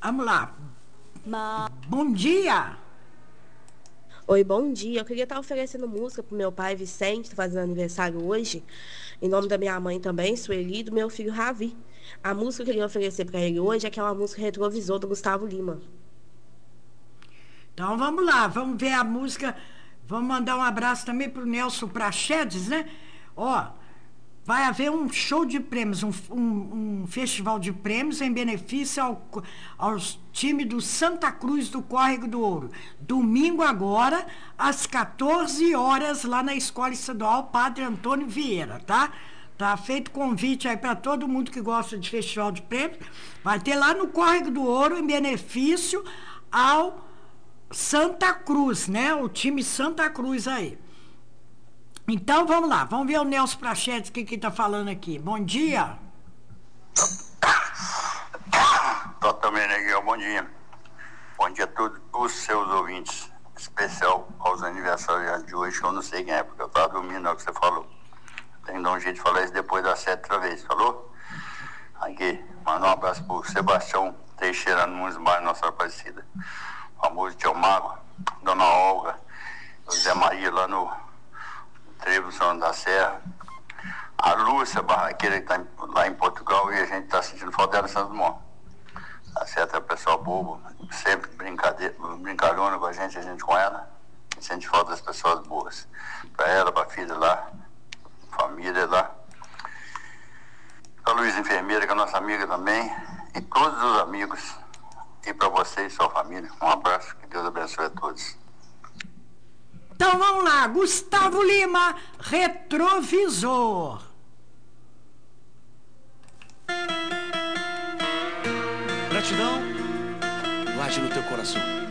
Vamos lá. Bom dia. Oi, bom dia. Eu queria estar oferecendo música pro meu pai Vicente, tá fazendo aniversário hoje, em nome da minha mãe também, Sueli, e do meu filho Ravi. A música que eu queria oferecer para ele hoje é aquela música Retrovisor do Gustavo Lima. Então vamos lá, vamos ver a música. Vamos mandar um abraço também pro Nelson Prachedes, né? Ó, vai haver um show de prêmios, um festival de prêmios em benefício aos times do Santa Cruz do Córrego do Ouro. Domingo agora, às 14 horas, lá na Escola Estadual Padre Antônio Vieira, tá? Tá feito convite aí para todo mundo que gosta de festival de prêmios. Vai ter lá no Córrego do Ouro, em benefício ao Santa Cruz, né? O time Santa Cruz aí. Então vamos lá, vamos ver o Nelson Prachedes, o que tá falando aqui. Bom dia. Totalmente legal, bom dia. Bom dia a todos os seus ouvintes, especial aos aniversariantes de hoje, que eu não sei quem é, porque eu tava dormindo, é o que você falou. Tem que dar um jeito de falar isso depois das 7 outra vez, falou? Aqui, manda um abraço pro Sebastião Teixeira Nunes, bairro Nossa Aparecida. O famoso Tio Mago, Dona Olga, José Maria lá no Trevo São da Serra. A Lúcia Barraqueira, que tá lá em Portugal, e a gente tá sentindo falta dela em Santos Dumont. Tá certo, é o pessoal bobo, sempre brincalhona com a gente com ela. A gente sente falta das pessoas boas. Pra ela, pra filha lá, família lá. Pra Luísa Enfermeira, que é nossa amiga também, e todos os amigos. E pra você e sua família. Um abraço, que Deus abençoe a todos. Então vamos lá, Gustavo Lima, Retrovisor. Gratidão, late no teu coração.